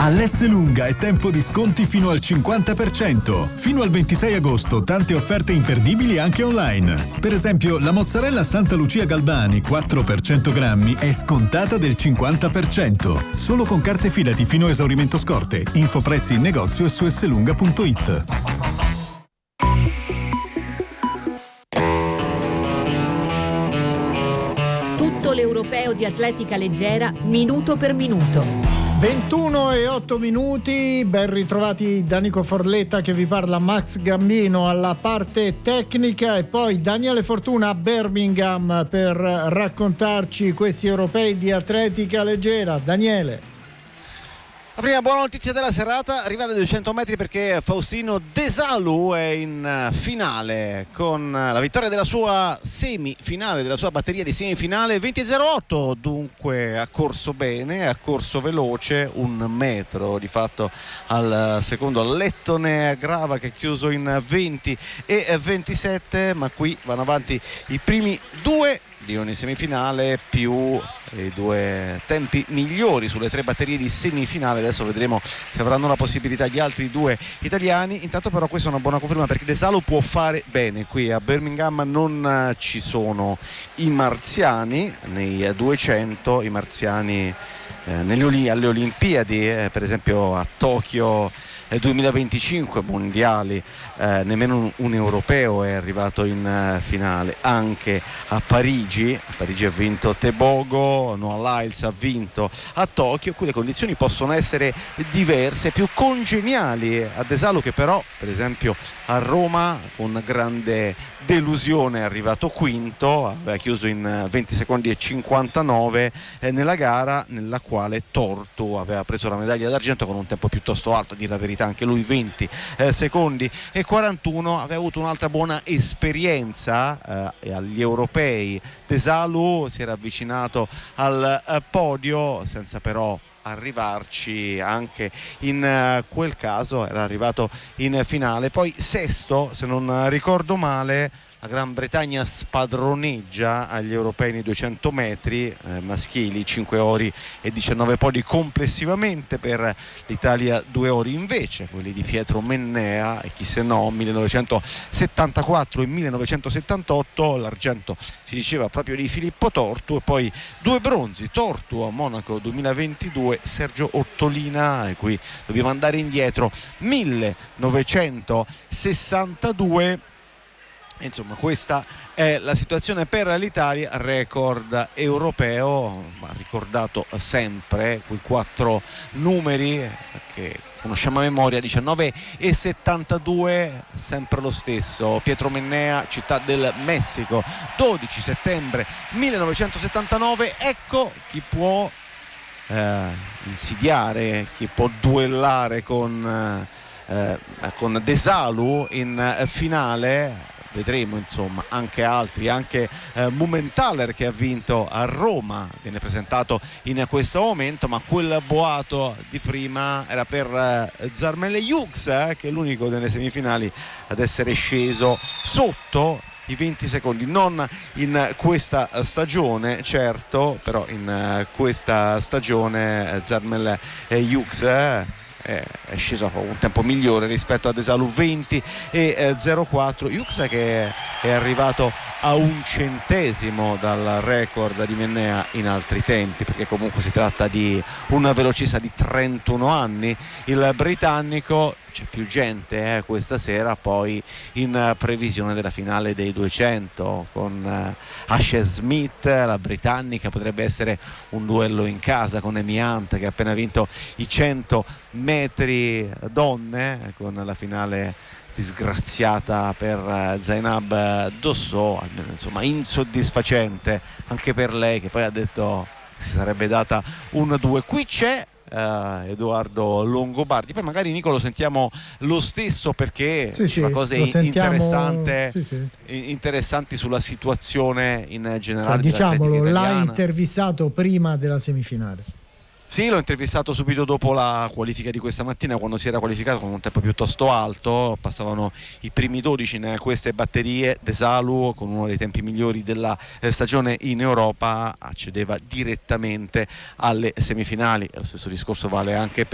All'Esselunga è tempo di sconti fino al 50%. Fino al 26 agosto tante offerte imperdibili anche online. Per esempio, la mozzarella Santa Lucia Galbani 4 per 100 grammi è scontata del 50%. Solo con carte Fidati fino a esaurimento scorte. Info prezzi in negozio e su esselunga.it. Tutto l'europeo di atletica leggera, minuto per minuto. 21:08, ben ritrovati da Nico Forletta che vi parla, Max Gambino alla parte tecnica e poi Daniele Fortuna a Birmingham per raccontarci questi europei di atletica leggera. Daniele. La prima buona notizia della serata arriva ai 200 metri perché Faustino De Salu è in finale con la vittoria della sua semifinale, della sua batteria di semifinale 20:08, dunque ha corso bene, ha corso veloce, 1 metro di fatto al secondo Lettone Grava che ha chiuso in 20:27, ma qui vanno avanti i primi due di ogni semifinale più i due tempi migliori sulle 3 batterie di semifinale. Adesso vedremo se avranno la possibilità gli altri 2 italiani. Intanto però questa è una buona conferma perché De Salu può fare bene. Qui a Birmingham non ci sono i marziani nei 200, i marziani alle Olimpiadi, per esempio a Tokyo 2025 mondiali, nemmeno un europeo è arrivato in finale. Anche a Parigi ha vinto Tebogo, Noah Lyles ha vinto a Tokyo. Qui le condizioni possono essere diverse, più congeniali a De Salu, che però per esempio a Roma con grande delusione è arrivato quinto, aveva chiuso in 20 secondi e 59 nella gara nella quale Tortu aveva preso la medaglia d'argento con un tempo piuttosto alto, a dire la verità anche lui 20 secondi e 41. Aveva avuto un'altra buona esperienza agli europei. De Salu si era avvicinato al podio senza però arrivarci, anche in quel caso era arrivato in finale. Poi sesto, se non ricordo male, la Gran Bretagna spadroneggia agli europei nei 200 metri maschili, 5 ori e 19 podi complessivamente, per l'Italia 2 ori invece, quelli di Pietro Mennea e chi se no 1974 e 1978, l'argento si diceva proprio di Filippo Tortu, e poi 2 bronzi, Tortu a Monaco 2022, Sergio Ottolina, e qui dobbiamo andare indietro, 1962. Insomma, questa è la situazione per l'Italia, record europeo, ma ricordato sempre quei 4 numeri che conosciamo a memoria, 19:72, sempre lo stesso, Pietro Mennea, Città del Messico, 12 settembre 1979. Ecco chi può insidiare, chi può duellare con De Salu in finale. Vedremo insomma anche altri, anche Mumenthaler che ha vinto a Roma viene presentato in questo momento, ma quel boato di prima era per Zarmele Hughes, che è l'unico nelle semifinali ad essere sceso sotto i 20 secondi, non in questa stagione certo, però in questa stagione Zarmele Hughes è sceso a un tempo migliore rispetto a De Salu, 20:04. Hughes che è arrivato a 1 centesimo dal record di Mennea in altri tempi, perché comunque si tratta di un velocista di 31 anni, il britannico. C'è più gente questa sera poi in previsione della finale dei 200 con Ashley Smith, la britannica. Potrebbe essere un duello in casa con Amy Hunt, che ha appena vinto i 100 metri donne, con la finale disgraziata per Zainab Dossou, almeno insomma insoddisfacente anche per lei, che poi ha detto si sarebbe data un 2. Qui c'è Edoardo Longobardi, poi magari Nico lo sentiamo lo stesso, perché diceva cose interessanti sulla situazione in generale, diciamolo, l'ha intervistato prima della semifinale. Sì, l'ho intervistato subito dopo la qualifica di questa mattina, quando si era qualificato con un tempo piuttosto alto, passavano i primi 12 in queste batterie. De Salu, con uno dei tempi migliori della stagione in Europa, accedeva direttamente alle semifinali. Lo stesso discorso vale anche per